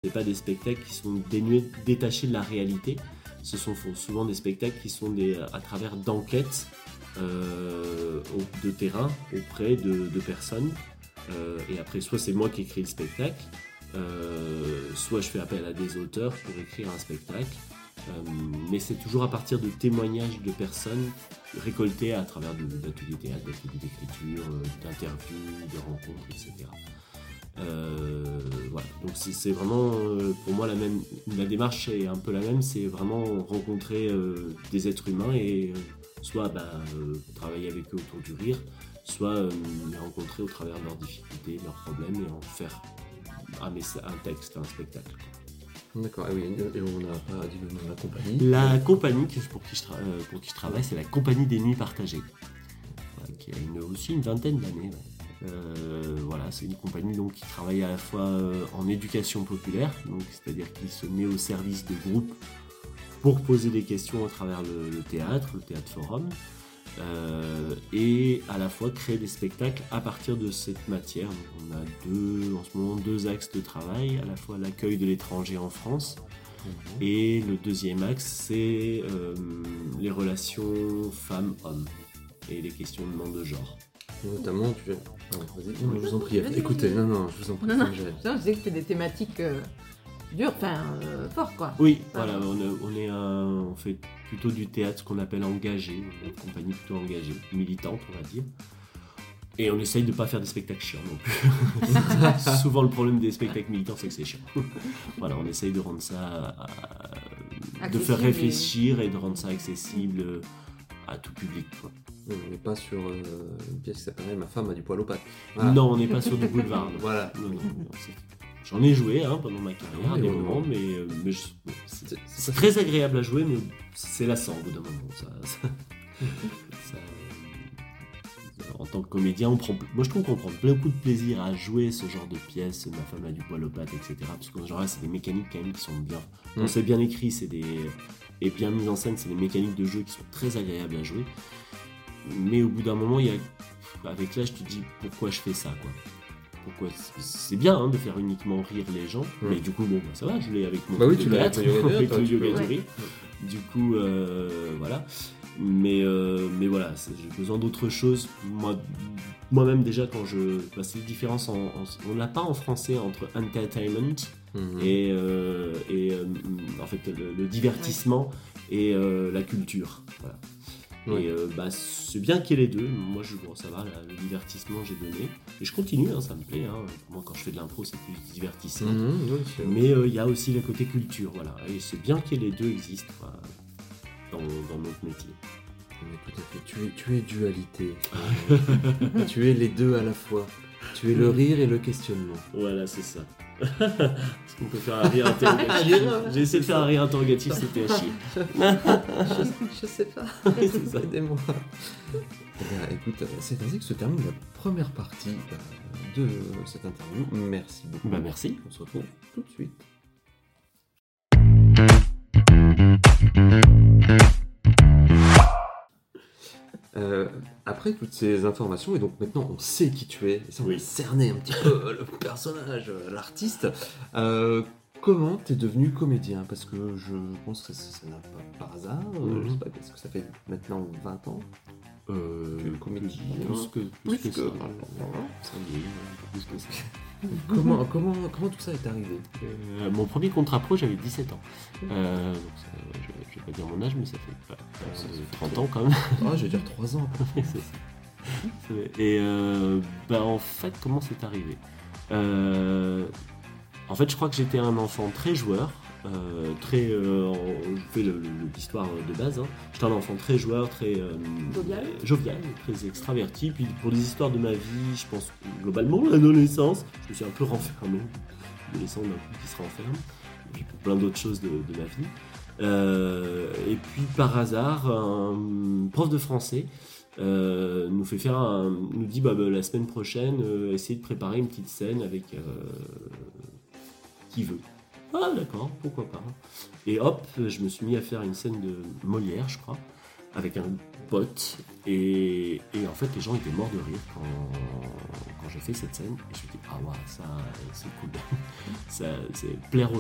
c'est pas des spectacles qui sont détachés de la réalité. Ce sont souvent des spectacles qui sont à travers d'enquêtes de terrain auprès de personnes. Et après, soit c'est moi qui écris le spectacle, soit je fais appel à des auteurs pour écrire un spectacle. Mais c'est toujours à partir de témoignages de personnes récoltés à travers d'ateliers théâtre, d'ateliers d'écriture, d'interviews, de rencontres, etc. Voilà. Donc c'est vraiment, pour moi, la démarche est un peu la même, c'est vraiment rencontrer des êtres humains et soit travailler avec eux autour du rire, soit les rencontrer au travers de leurs difficultés, de leurs problèmes et en faire un texte, un spectacle. D'accord, et on n'a pas dit le nom de la compagnie. La compagnie pour qui je travaille, c'est la Compagnie des Nuits Partagées, qui a aussi une vingtaine d'années. Voilà, c'est une compagnie donc, qui travaille à la fois en éducation populaire, donc, c'est-à-dire qui se met au service de groupes pour poser des questions à travers le théâtre forum, et à la fois créer des spectacles à partir de cette matière. Donc, on a en ce moment deux axes de travail, à la fois l'accueil de l'étranger en France, et le deuxième axe c'est les relations femmes-hommes et les questionnements de genre. Notamment, vas-y, je vous en prie, écoutez, je vous en prie. Je disais que c'était des thématiques dures, fortes, quoi. Oui, voilà, on fait plutôt du théâtre, ce qu'on appelle engagé, une compagnie plutôt engagée, militante, on va dire. Et on essaye de ne pas faire des spectacles chiants non plus. Souvent, le problème des spectacles militants, c'est que c'est chiant. Voilà, on essaye de rendre ça, de faire réfléchir et de rendre ça accessible à tout public, quoi. On n'est pas sur une pièce qui s'appelle Ma femme a du poil aux pattes. Voilà. Non, on n'est pas sur du boulevard. Voilà. Non, j'en ai joué pendant ma carrière, des moments, mais c'est très agréable à jouer, mais c'est lassant au bout d'un moment. En tant que comédien, moi je trouve qu'on prend beaucoup de plaisir à jouer ce genre de pièces, Ma femme a du poil aux pattes, etc. Parce que genre là, c'est des mécaniques quand même qui sont bien. Quand c'est bien écrit, et bien mis en scène, c'est des mécaniques de jeu qui sont très agréables à jouer. Mais au bout d'un moment, avec l'âge, tu te dis pourquoi je fais ça, quoi. Pourquoi c'est bien de faire uniquement rire les gens, mais du coup, ça va, je l'ai avec mon théâtre, avec le yoga du rire. Du coup, voilà. Mais voilà, j'ai besoin d'autre chose. Moi-même, déjà, quand c'est la différence, on n'a pas en français entre entertainment et en fait, le divertissement et la culture. Voilà. Ouais. Et c'est bien qu'il y ait les deux. Moi, ça va, le divertissement, j'ai donné. Et je continue, ça me plaît. Moi, quand je fais de l'impro, c'est plus divertissant. Mais il y a aussi le côté culture, voilà. Et c'est bien que les deux existent dans notre métier. Mais tout à fait. Tu es dualité. Tu es les deux à la fois. Tu es le rire et le questionnement. Voilà, c'est ça. Est-ce qu'on peut faire un rire interrogatif? J'ai essayé de faire un rire interrogatif, c'était à chier. Je sais pas. C'est ça. Aidez-moi. Écoute, c'est ainsi que se termine la première partie de cette interview. Merci beaucoup. Merci. On se retrouve tout de suite. Après toutes ces informations, et donc maintenant on sait qui tu es, et ça on va cerner un petit peu le personnage, l'artiste. Comment t'es devenu comédien? Parce que je pense que ça n'a pas par hasard. Je sais pas, est-ce que ça fait maintenant 20 ans tu es comédien? Plus que ça. Comment tout ça est arrivé? Mon premier contrat pro, j'avais 17 ans. Donc je vais pas dire mon âge, mais ça fait 30 ans quand même. Je vais dire 3 ans. C'est ça. Et en fait, comment c'est arrivé? En fait, je crois que j'étais un enfant très joueur. Je fais l'histoire de base. J'étais un enfant très joueur, très jovial, très extraverti. Puis pour les histoires de ma vie, je pense globalement l'adolescence, je me suis un peu renfermé. L'adolescent d'un coup qui se renferme. Et puis pour plein d'autres choses de ma vie. Et puis par hasard, un prof de français nous dit la semaine prochaine, essayez de préparer une petite scène avec qui veut. Ah d'accord, pourquoi pas. Et hop, je me suis mis à faire une scène de Molière, je crois, avec un pote. Et en fait, les gens étaient morts de rire quand j'ai fait cette scène. Et je me suis dit, ça, c'est cool. Ça, c'est plaire aux